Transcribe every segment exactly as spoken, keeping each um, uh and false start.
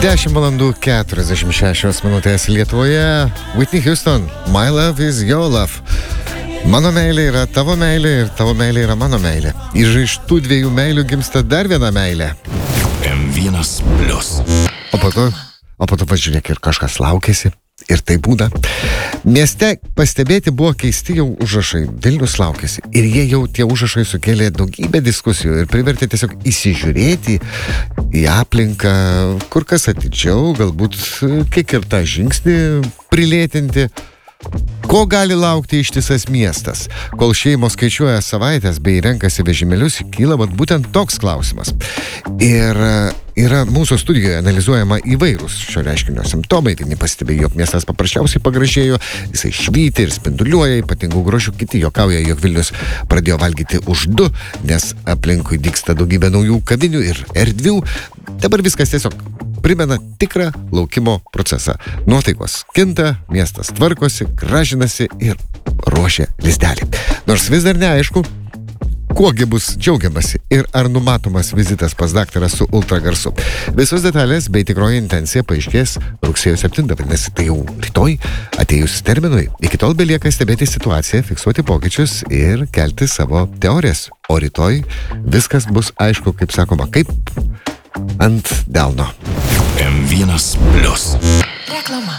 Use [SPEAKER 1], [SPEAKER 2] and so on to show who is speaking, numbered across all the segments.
[SPEAKER 1] dešimt valandų keturiasdešimt šešios minutės Lietuvoje. Whitney Houston, My Love is Your Love. Mano meilė yra tavo meilė ir tavo meilė yra mano meilė. Iš tų dviejų meilių gimsta dar viena meilė.
[SPEAKER 2] M vienas plius.
[SPEAKER 1] O po to, o po to pažiūrėk, ir kažkas laukėsi. Ir tai būna. Mieste pastebėti buvo keisti jau užrašai. Vilnius laukėsi. Ir jie jau tie užrašai sukėlė daugybę diskusijų ir privertė tiesiog įsižiūrėti į aplinką, kur kas atidžiau, galbūt kiek ir tą žingsnį prilėtinti. Ko gali laukti ištisas miestas? Kol šeimos skaičiuoja savaitės bei renkasi vežimėlius, kyla vat būtent toks klausimas. Ir yra mūsų studijoje analizuojama įvairūs šio reiškinio simptomai. Vieni pastebėjo, jog miestas paprasčiausiai pagražėjo, jisai švyti ir spinduliuoja, ypatingų grožių, kiti juokauja, jog Vilnius pradėjo valgyti už du, nes aplinkui dygsta daugybė naujų kavinių ir erdvių. Dabar viskas tiesiog primena tikrą laukimo procesą. Nuotaikos kinta, miestas tvarkosi, gražinasi ir ruošia lizdelį. Nors vis dar neaišku, kuogi bus džiaugiamasi ir ar numatomas vizitas pas daktarą su ultragarsu. Visos detalės bei tikroji intencija paaiškės rugsėjo septintą, vadinasi, tai jau rytoj atėjus terminui. Iki tol belieka stebėti situaciją, fiksuoti pokyčius ir kelti savo teorijas. O rytoj viskas bus aišku, kaip sakoma, kaip ant delno.
[SPEAKER 2] M vienas plius.
[SPEAKER 3] Reklama.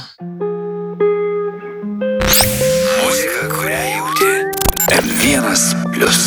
[SPEAKER 2] Muzika, kurią jauti. M vienas plius.